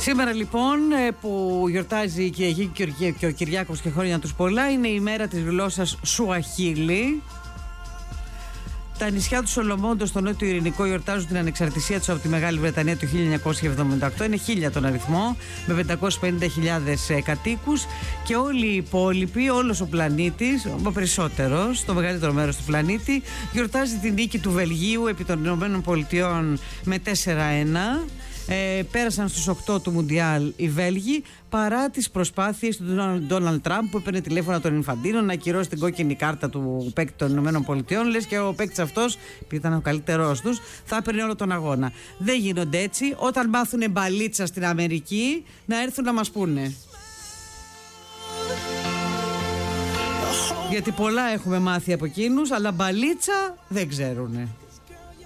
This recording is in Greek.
Σήμερα λοιπόν που γιορτάζει και η Αγία και ο Κυριάκος και χρόνια τους πολλά, είναι η μέρα της γλώσσας Σουαχίλι. Τα νησιά του Σολομόντο στο Νότιο Ειρηνικό γιορτάζουν την ανεξαρτησία τους από τη Μεγάλη Βρετανία το 1978. Είναι 1000 τον αριθμό, με 550.000 κατοίκους, και όλοι οι υπόλοιποι, όλος ο πλανήτης, ο περισσότερος, το μεγαλύτερο μέρος του πλανήτη, γιορτάζει την νίκη του Βελγίου επί των Ηνωμένων Πολιτειών με 4-1. Πέρασαν στους 8 του Μουντιάλ οι Βέλγοι, παρά τις προσπάθειες του Ντόναλντ Τραμπ, που έπαιρνε τηλέφωνα τον Ινφαντίνο να ακυρώσει την κόκκινη κάρτα του παίκτη των Ηνωμένων Πολιτειών. Λες και ο παίκτης αυτός, που ήταν ο καλύτερός τους, θα έπαιρνε όλο τον αγώνα. Δεν γίνονται έτσι. Όταν μάθουνε μπαλίτσα στην Αμερική, να έρθουν να μας πούνε. Γιατί πολλά έχουμε μάθει από εκείνους, αλλά μπαλίτσα δεν ξέρουνε.